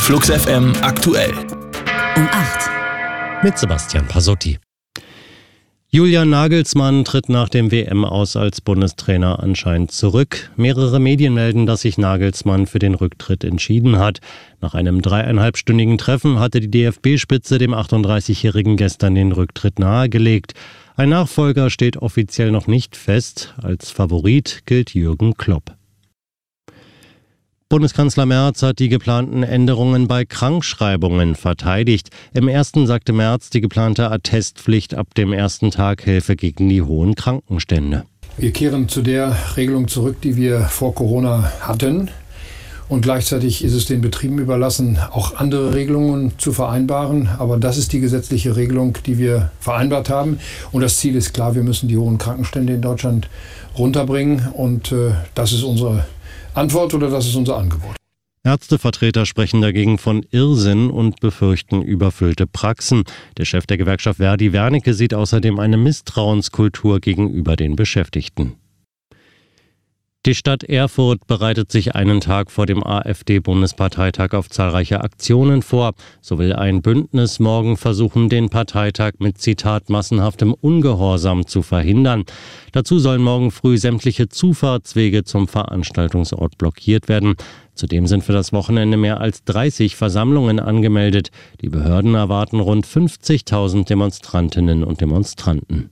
Flux FM aktuell. Um 8. Mit Sebastian Pasotti. Julian Nagelsmann tritt nach dem WM-Aus als Bundestrainer anscheinend zurück. Mehrere Medien melden, dass sich Nagelsmann für den Rücktritt entschieden hat. Nach einem 3,5-stündigen Treffen hatte die DFB-Spitze dem 38-Jährigen gestern den Rücktritt nahegelegt. Ein Nachfolger steht offiziell noch nicht fest. Als Favorit gilt Jürgen Klopp. Bundeskanzler Merz hat die geplanten Änderungen bei Krankschreibungen verteidigt. Im ersten sagte Merz, die geplante Attestpflicht ab dem ersten Tag helfe gegen die hohen Krankenstände. Wir kehren zu der Regelung zurück, die wir vor Corona hatten. Und gleichzeitig ist es den Betrieben überlassen, auch andere Regelungen zu vereinbaren. Aber das ist die gesetzliche Regelung, die wir vereinbart haben. Und das Ziel ist klar, wir müssen die hohen Krankenstände in Deutschland runterbringen. Und das ist unsere Antwort oder das ist unser Angebot. Ärztevertreter sprechen dagegen von Irrsinn und befürchten überfüllte Praxen. Der Chef der Gewerkschaft Verdi, Wernicke, sieht außerdem eine Misstrauenskultur gegenüber den Beschäftigten. Die Stadt Erfurt bereitet sich einen Tag vor dem AfD-Bundesparteitag auf zahlreiche Aktionen vor. So will ein Bündnis morgen versuchen, den Parteitag mit, Zitat, massenhaftem Ungehorsam zu verhindern. Dazu sollen morgen früh sämtliche Zufahrtswege zum Veranstaltungsort blockiert werden. Zudem sind für das Wochenende mehr als 30 Versammlungen angemeldet. Die Behörden erwarten rund 50.000 Demonstrantinnen und Demonstranten.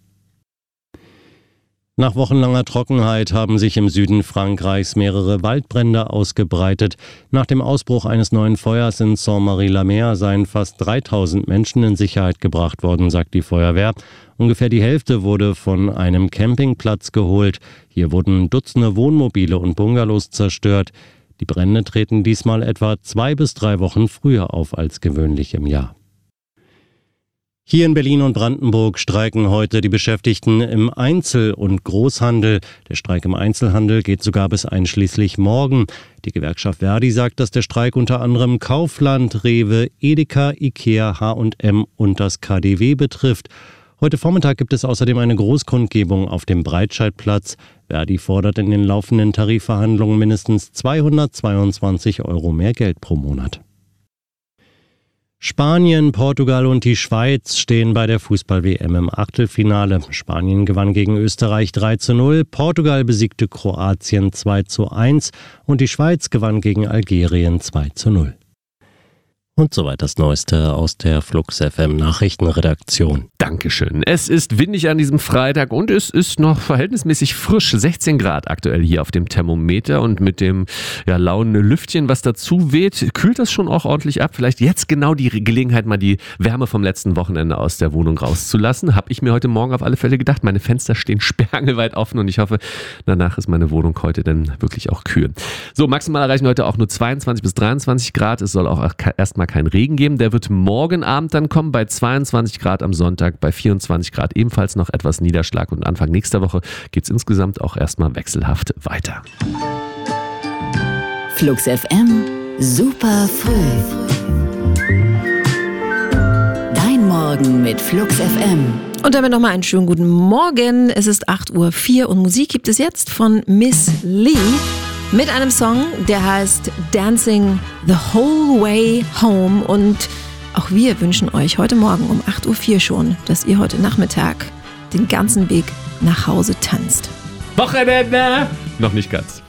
Nach wochenlanger Trockenheit haben sich im Süden Frankreichs mehrere Waldbrände ausgebreitet. Nach dem Ausbruch eines neuen Feuers in Saint-Marie-la-Mer seien fast 3000 Menschen in Sicherheit gebracht worden, sagt die Feuerwehr. Ungefähr die Hälfte wurde von einem Campingplatz geholt. Hier wurden Dutzende Wohnmobile und Bungalows zerstört. Die Brände treten diesmal etwa 2 bis 3 Wochen früher auf als gewöhnlich im Jahr. Hier in Berlin und Brandenburg streiken heute die Beschäftigten im Einzel- und Großhandel. Der Streik im Einzelhandel geht sogar bis einschließlich morgen. Die Gewerkschaft Verdi sagt, dass der Streik unter anderem Kaufland, Rewe, Edeka, Ikea, H&M und das KaDeWe betrifft. Heute Vormittag gibt es außerdem eine Großkundgebung auf dem Breitscheidplatz. Verdi fordert in den laufenden Tarifverhandlungen mindestens 222 € mehr Geld pro Monat. Spanien, Portugal und die Schweiz stehen bei der Fußball-WM im Achtelfinale. Spanien gewann gegen Österreich 3:0, Portugal besiegte Kroatien 2:1 und die Schweiz gewann gegen Algerien 2:0. Und soweit das Neueste aus der Flux FM Nachrichtenredaktion. Dankeschön. Es ist windig an diesem Freitag und es ist noch verhältnismäßig frisch. 16 Grad aktuell hier auf dem Thermometer und mit dem lauen Lüftchen, was dazu weht, kühlt das schon auch ordentlich ab. Vielleicht jetzt genau die Gelegenheit, mal die Wärme vom letzten Wochenende aus der Wohnung rauszulassen. Habe ich mir heute Morgen auf alle Fälle gedacht. Meine Fenster stehen sperrangelweit offen und ich hoffe, danach ist meine Wohnung heute dann wirklich auch kühl. So, maximal erreichen wir heute auch nur 22 bis 23 Grad. Es soll auch erstmal keinen Regen geben. Der wird morgen Abend dann kommen bei 22 Grad am Sonntag, bei 24 Grad ebenfalls noch etwas Niederschlag und Anfang nächster Woche geht es insgesamt auch erstmal wechselhaft weiter. Flux FM, super früh. Dein Morgen mit Flux FM. Und damit nochmal einen schönen guten Morgen. Es ist 8:04 Uhr und Musik gibt es jetzt von Miss Lee mit einem Song, der heißt Dancing the Whole Way Home. Und auch wir wünschen euch heute Morgen um 8:04 Uhr schon, dass ihr heute Nachmittag den ganzen Weg nach Hause tanzt. Wochenende! Noch nicht ganz.